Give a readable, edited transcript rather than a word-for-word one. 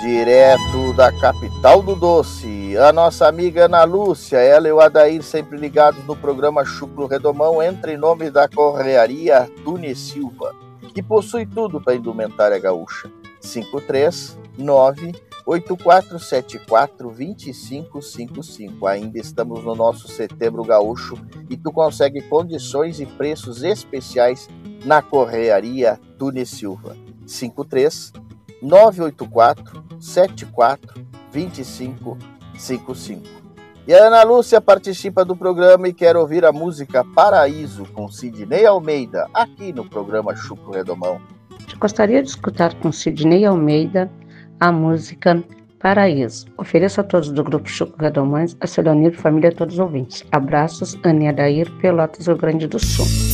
Direto da capital do doce, a nossa amiga Ana Lúcia, ela e o Adair sempre ligados no programa Chucro Redomão, entre nomes da correaria Tune Silva, que possui tudo para indumentária gaúcha. 539-8474-2555. Ainda estamos no nosso Setembro Gaúcho e tu consegue condições e preços especiais na correaria Tune Silva. 539-8474-2555. E a Ana Lúcia participa do programa e quer ouvir a música Paraíso com Sidney Almeida, aqui no programa Chucro Redomão. Gostaria de escutar com Sidney Almeida a música Paraíso. Ofereço a todos do Grupo Chucro Redomães, a Celonir, família e a todos os ouvintes. Abraços, Ana e Adair, Pelotas, Rio Grande do Sul.